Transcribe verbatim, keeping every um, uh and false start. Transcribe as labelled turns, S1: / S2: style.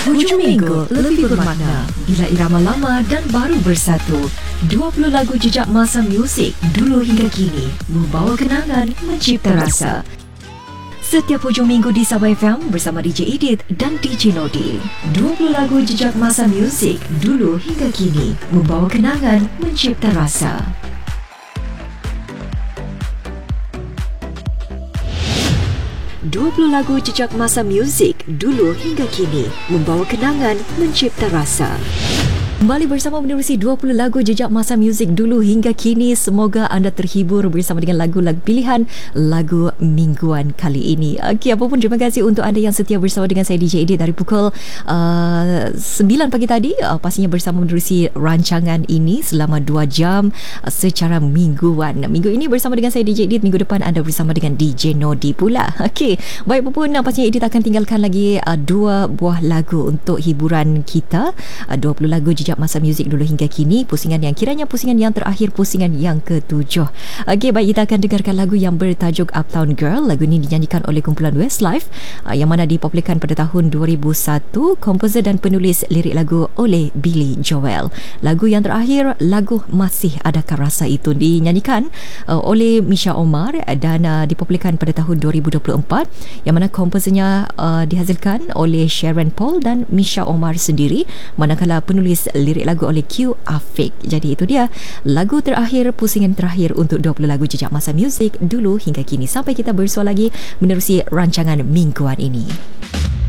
S1: Hujung minggu lebih bermakna bila irama lama dan baru bersatu. dua puluh lagu jejak masa muzik dulu hingga kini membawa kenangan, mencipta rasa. Setiap hujung minggu di Sabah F M bersama D J Edith dan D J Nodi. dua puluh lagu jejak masa muzik dulu hingga kini membawa kenangan, mencipta rasa. dua puluh lagu jejak masa muzik dulu hingga kini membawa kenangan, mencipta rasa. Kembali bersama menerusi dua puluh lagu jejak masa muzik dulu hingga kini. Semoga anda terhibur bersama dengan lagu-lagu pilihan lagu mingguan kali ini. Okey, apapun terima kasih untuk anda yang setia bersama dengan saya D J Edith dari pukul uh, sembilan pagi tadi. Uh, pastinya bersama menerusi rancangan ini selama dua jam uh, secara mingguan. Minggu ini bersama dengan saya D J Edith, minggu depan anda bersama dengan D J Nodi pula. Okey, baik apapun uh, pastinya Edith akan tinggalkan lagi uh, dua buah lagu untuk hiburan kita. Uh, dua puluh lagu jejak masa muzik dulu hingga kini, pusingan yang kiranya pusingan yang terakhir, pusingan yang ketujuh. Okey, baik, kita akan dengarkan lagu yang bertajuk Uptown Girl. Lagu ini dinyanyikan oleh kumpulan Westlife uh, yang mana dipopularkan pada tahun dua ribu satu. Komposer dan penulis lirik lagu oleh Billy Joel. Lagu yang terakhir, lagu Masih Adakah Rasa Itu, dinyanyikan uh, oleh Misha Omar dan uh, dipopularkan pada tahun dua ribu dua puluh empat, yang mana komposernya uh, dihasilkan oleh Sharon Paul dan Misha Omar sendiri, manakala penulis lirik lagu oleh Q Afiq. Jadi itu dia lagu terakhir, pusingan terakhir untuk dua puluh lagu jejak masa muzik dulu hingga kini. Sampai kita bersua lagi menerusi rancangan mingguan ini.